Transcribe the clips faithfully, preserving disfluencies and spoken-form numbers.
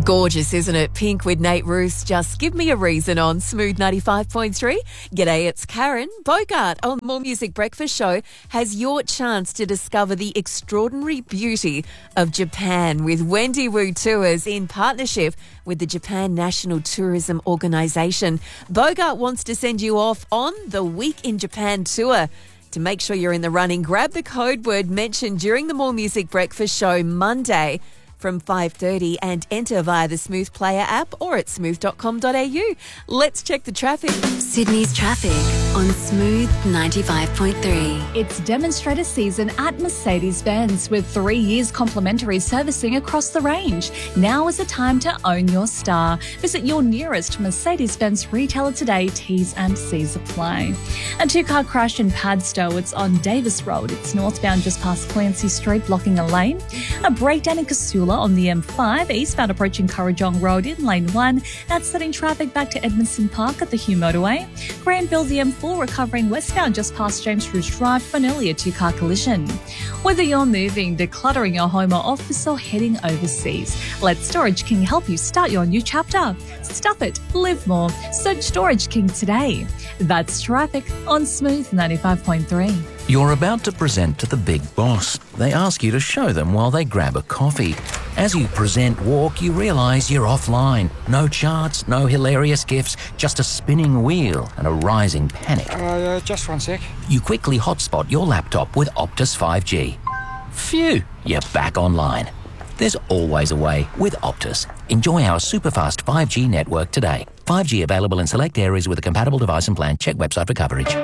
Gorgeous, isn't it? Pink with Nate Roos. Just give me a reason on Smooth ninety-five point three. G'day, it's Karen. Bogart on More Music Breakfast Show has your chance to discover the extraordinary beauty of Japan with Wendy Wu Tours in partnership with the Japan National Tourism Organisation. Bogart wants to send you off on the Week in Japan tour. To make sure you're in the running, grab the code word mentioned during the More Music Breakfast Show Monday from five thirty and enter via the Smooth Player app or at smooth dot com dot a u. Let's check the traffic. Sydney's traffic on Smooth ninety-five point three. It's demonstrator season at Mercedes-Benz with three years complimentary servicing across the range. Now is the time to own your star. Visit your nearest Mercedes-Benz retailer today. T's and C's apply. A two-car crash in Padstow. It's on Davis Road. It's northbound just past Clancy Street, blocking a lane. A breakdown in Casula on the M five, eastbound approaching Currajong Road in lane one. That's setting traffic back to Edmondson Park at the Hugh Motorway. Granville, the M four, recovering westbound just past James Rouge Drive from an earlier two-car collision. Whether you're moving, decluttering your home or office, or heading overseas, let Storage King help you start your new chapter. Stuff it, live more. Search Storage King today. That's traffic on Smooth ninety-five point three. You're about to present to the big boss. They ask you to show them while they grab a coffee. As you present walk, you realise you're offline. No charts, no hilarious gifs, just a spinning wheel and a rising panic. Uh, uh, just one sec. You quickly hotspot your laptop with Optus five G. Phew, you're back online. There's always a way with Optus. Enjoy our superfast five G network today. five G available in select areas with a compatible device and plan. Check website for coverage.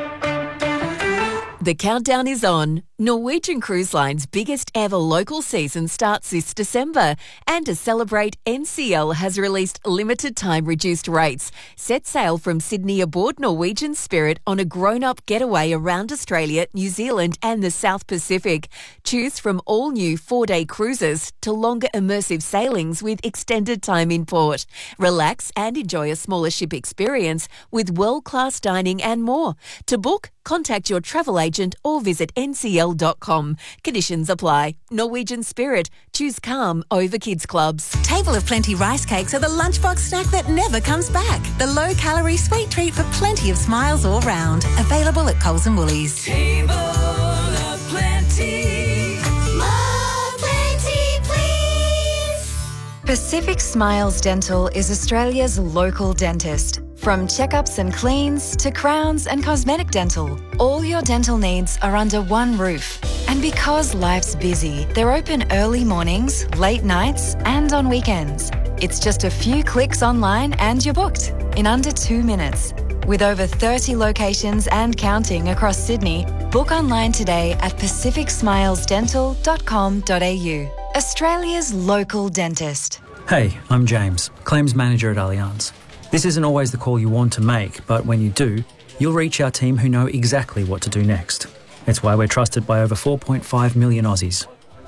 The countdown is on. Norwegian Cruise Line's biggest ever local season starts this December. And to celebrate, N C L has released limited time reduced rates. Set sail from Sydney aboard Norwegian Spirit on a grown-up getaway around Australia, New Zealand and the South Pacific. Choose from all new four-day cruises to longer immersive sailings with extended time in port. Relax and enjoy a smaller ship experience with world-class dining and more. To book, contact your travel agent or visit N C L dot com. Conditions apply. Norwegian Spirit. Choose calm over kids clubs. Table of Plenty rice cakes are the lunchbox snack that never comes back. The low-calorie sweet treat for plenty of smiles all round. Available at Coles and Woolies. Table of Plenty. More plenty, please. Pacific Smiles Dental is Australia's local dentist. From checkups and cleans to crowns and cosmetic dental, all your dental needs are under one roof. And because life's busy, they're open early mornings, late nights, and on weekends. It's just a few clicks online and you're booked in under two minutes. With over thirty locations and counting across Sydney, book online today at pacific smiles dental dot com dot a u. Australia's local dentist. Hey, I'm James, Claims Manager at Allianz. This isn't always the call you want to make, but when you do, you'll reach our team who know exactly what to do next. It's why we're trusted by over four point five million Aussies.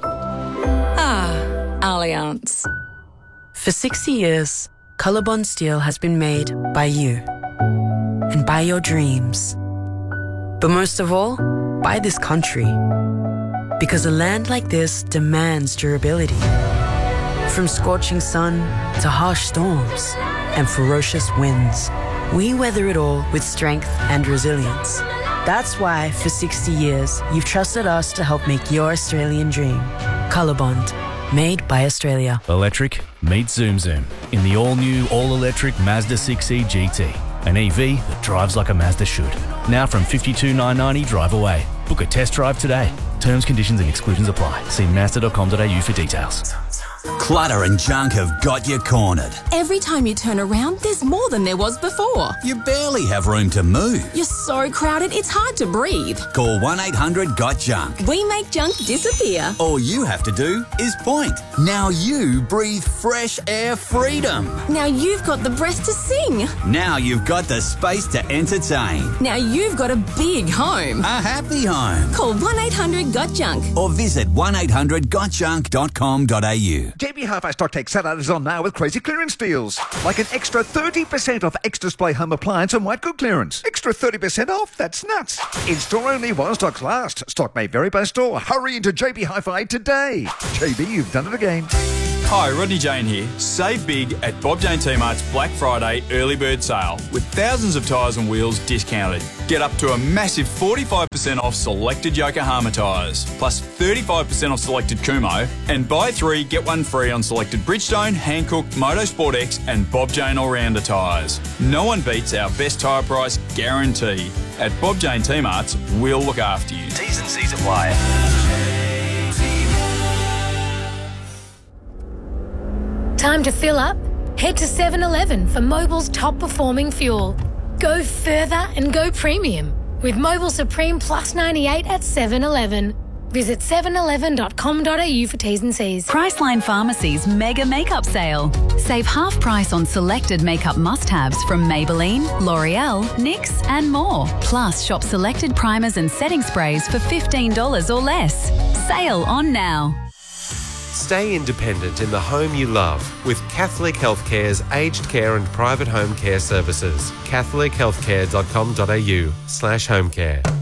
Ah, Allianz. For sixty years, Colorbond steel has been made by you and by your dreams. But most of all, by this country. Because a land like this demands durability. From scorching sun to harsh storms and ferocious winds, we weather it all with strength and resilience. That's why, for sixty years, you've trusted us to help make your Australian dream. Colorbond, made by Australia. Electric meets Zoom Zoom in the all-new, all-electric Mazda six E G T. An E V that drives like a Mazda should. Now from fifty-two thousand nine hundred ninety drive away. Book a test drive today. Terms, conditions and exclusions apply. See mazda dot com dot a u for details. Clutter and junk have got you cornered. Every time you turn around, there's more than there was before. You barely have room to move. You're so crowded, it's hard to breathe. Call one eight hundred got junk. We make junk disappear. All you have to do is point. Now you breathe fresh air freedom. Now you've got the breath to sing. Now you've got the space to entertain. Now you've got a big home. A happy home. Call one eight hundred got junk. Or visit one eight hundred got junk dot com dot a u. J B Hi-Fi Stock Take Salad is on now with crazy clearance deals. Like an extra thirty percent off X Display home appliance and white good clearance. Extra thirty percent off? That's nuts. In store only while stocks last. Stock may vary by store. Hurry into J B Hi-Fi today. J B, you've done it again. Hi, Rodney Jane here. Save big at Bob Jane T-Mart's Black Friday early bird sale with thousands of tyres and wheels discounted. Get up to a massive forty-five percent off selected Yokohama tyres, plus thirty-five percent off selected Kumho, and buy three, get one free on selected Bridgestone, Hankook, Motorsport X and Bob Jane All-Rounder tyres. No one beats our best tyre price guarantee. At Bob Jane T-Mart's, we'll look after you. T's and C's apply. Time to fill up? Head to seven eleven for Mobil's top performing fuel. Go further and go premium with Mobil Supreme Plus ninety-eight at seven eleven. Visit seven eleven dot com dot a u for T's and C's. Priceline Pharmacy's mega makeup sale. Save half price on selected makeup must-haves from Maybelline, L'Oreal, N Y X and more. Plus, shop selected primers and setting sprays for fifteen dollars or less. Sale on now. Stay independent in the home you love with Catholic Healthcare's aged care and private home care services. catholic healthcare dot com dot a u slash home care.